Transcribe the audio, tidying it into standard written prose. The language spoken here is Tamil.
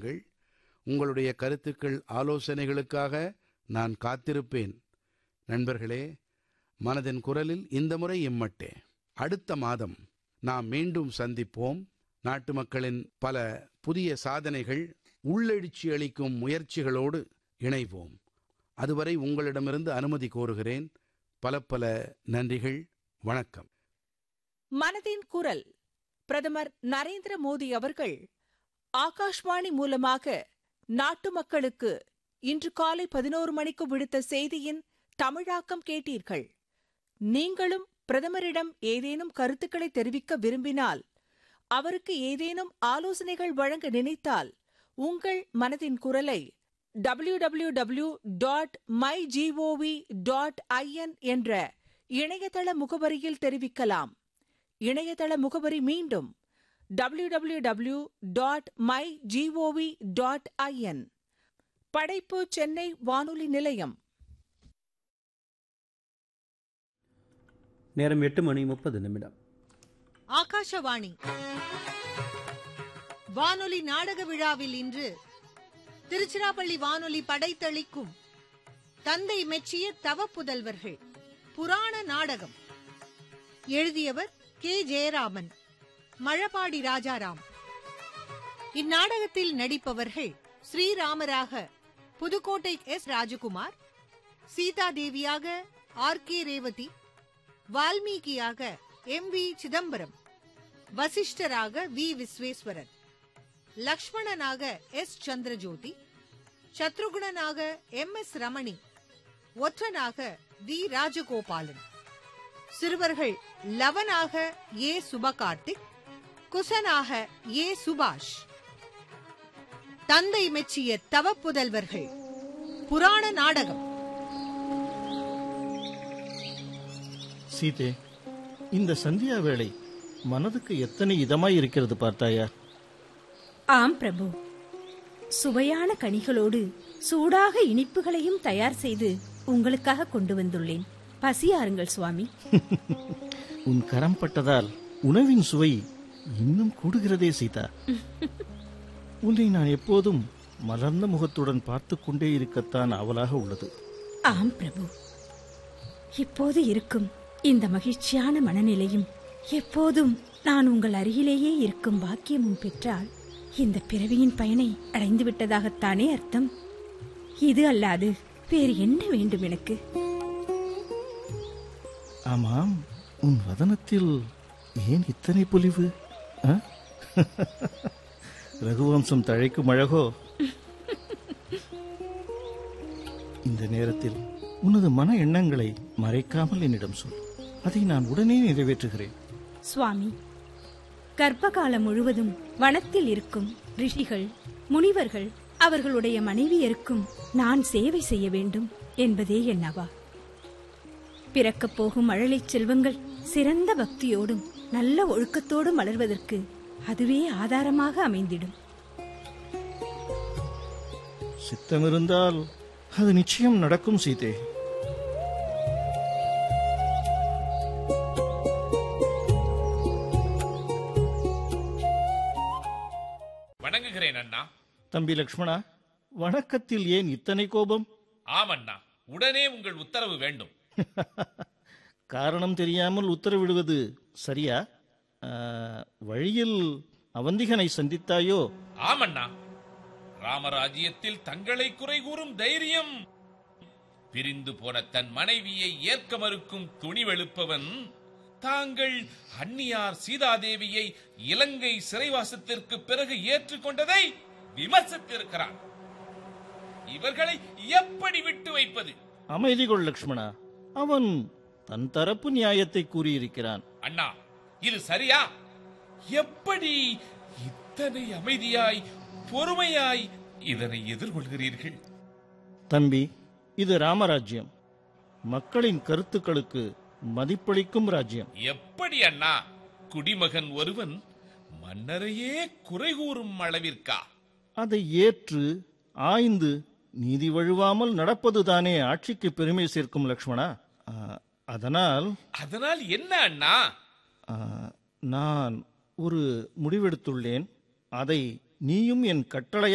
வாருங்கள். உங்களுடைய கருத்துக்கள், ஆலோசனைகளுக்காக நான் காத்திருப்பேன். நண்பர்களே, மனதின் குரலில் இந்த முறை இம்மட்டே. அடுத்த மாதம் நாம் மீண்டும் சந்திப்போம். நாட்டு மக்களின் பல புதிய சாதனைகள், உள்ளெழுச்சி அளிக்கும் முயற்சிகளோடு இணைவோம். அதுவரை உங்களிடமிருந்து அனுமதி கோருகிறேன். பல பல நன்றிகள். வணக்கம். மனதின் குரல். பிரதமர் நரேந்திர மோடி அவர்கள் ஆகாஷ்வாணி மூலமாக நாட்டு மக்களுக்கு இன்று காலை 11 மணிக்கு விடுத்த செய்தியின் தமிழாக்கம் கேட்டீர்கள். நீங்களும் பிரதமரிடம் ஏதேனும் கருத்துக்களை தெரிவிக்க விரும்பினால், அவருக்கு ஏதேனும் ஆலோசனைகள் வழங்க நினைத்தால், உங்கள் மனதின் குரலை www.mygov.in என்ற இணையதள முகவரியில் தெரிவிக்கலாம். இணையதள முகவரி மீண்டும் www.mygov.in. படைப்பு சென்னை வானொலி நிலையம். நேரம் 8:30. ஆகாஷவாணி வானொலி நாடக விழாவில் இன்று திருச்சிராப்பள்ளி வானொலி படைத்தளிக்கும் தந்தை மெச்சிய தவப்புதல்வர்கள் புராண நாடகம். எழுதியவர் கே. ஜெயராமன், மழபாடி ராஜாராம். இந்நாடகத்தில் நடிப்பவர்கள் ஸ்ரீராமராக புதுக்கோட்டை எஸ். ராஜகுமார், சீதாதேவியாக RK Revathi, வால்மீகியாக MV Chidambaram, வசிஷ்டராக V. Visweswaran, லக்ஷ்மணனாக S. Chandrajothi, சத்ருகுணனாக MS Ramani, ஒற்றனாக V. Rajagopalan. சிறுவர்கள் லவனாக A. சுபகார்த்திக், குசனாக A. சுபாஷ். தந்தை மெச்சிய தவப்புதல்வர்கள் புராண நாடகம். சீதே, இந்த சந்தியா வேளை மனதுக்கு எத்தனை இதமாய் இருக்கிறது பார்த்தாயா? ஆம் பிரபு, சுவையான கனிகளோடு சூடாக இனிப்புகளையும் தயார் செய்து உங்களுக்காக கொண்டு வந்துள்ளேன். பசியாருங்கள் சுவாமி. உன் கரம் பட்டதால் உணவின் சுவை இன்னும் கூடுகிறதே சீதா. உன்னை நான் எப்போதும் மலர்ந்த முகத்துடன் பார்த்து கொண்டே இருக்கத்தான் ஆவலாக உள்ளது. ஆம் பிரபு, இப்போது இருக்கும் இந்த மகிழ்ச்சியான மனநிலையும் எப்போதும் நான் உங்கள் அருகிலேயே இருக்கும் பாக்கியமும் பெற்றால் இந்த பிறவியின் பயனை அடைந்து விட்டதாகத்தானே அர்த்தம். இது அல்லாது வேறு என்ன வேண்டும் எனக்கு? ஆமாம், உன் வதனத்தில் ஏன் இத்தனை பொலிவு? ரகுவம்சம் தழைக்கும் அழகோ? இந்த நேரத்தில் உனது மன எண்ணங்களை மறைக்காமல் என்னிடம் சொல். அதை நான் உடனே நிறைவேற்றுகிறேன். சுவாமி, கர்ப்ப காலம் முழுவதும் வனத்தில் இருக்கும் ரிஷிகள், முனிவர்கள், அவர்களுடைய மனைவியருக்கும் நான் சேவை செய்ய வேண்டும் என்பதே என்னவா? பிறக்கப் போகும் மழலை செல்வங்கள் சிறந்த பக்தியோடும் நல்ல ஒழுக்கத்தோடும் வளர்வதற்கு அதுவே ஆதாரமாக அமைந்திடும். சித்தமிருந்தால் அது நிச்சயம் நடக்கும் சீதே. வணங்குகிறேன் அண்ணா. தம்பி லக்ஷ்மணா, வணக்கத்தில் ஏன் இத்தனை கோபம்? ஆமண்ணா, உடனே உங்கள் உத்தரவு வேண்டும். காரணம் தெரியாமல் உத்தரவிடுவது சரியா? வழியில் அவந்திகனை சந்தித்தாயோ? ஆமண்ணா, ராமராஜ்யத்தில் தங்களை குறை கூறும் தைரியம், பிரிந்து போன தன் மனைவியை ஏற்க மறுக்கும் துணிவெழுப்பவன் தாங்கள் அன்னியார் சீதாதேவியை இலங்கை சிறைவாசத்திற்கு பிறகு ஏற்றுக்கொண்டதை விமர்சித்திருக்கிறார். இவர்களை எப்படி விட்டு வைப்பது? அமைதி கொள் லக்ஷ்மணா, அவன் தன் தரப்பு நியாயத்தை கூறியிருக்கிறான். அண்ணா, இது சரியா? எப்படி இத்தனை அமைதியாய் பொறுமையாய் இதனை எதிர்கொள்கிறீர்கள்? தம்பி, இது ராமராஜ்யம், மக்களின் கருத்துக்களுக்கு மதிப்பளிக்கும் ராஜ்யம். எப்படி அண்ணா? குடிமகன் ஒருவன் மன்னரையே குறை கூறும் அளவிற்கா? அதை ஏற்று ஆய்ந்து நீதி வழுவாமல் நடப்பதுதானே ஆட்சிக்கு பெருமை சேர்க்கும் லக்ஷ்மணா. அதனால் என்ன அண்ணா? நான் ஒரு முடிவெடுத்துள்ளேன். அதை நீயும் என் கட்டளை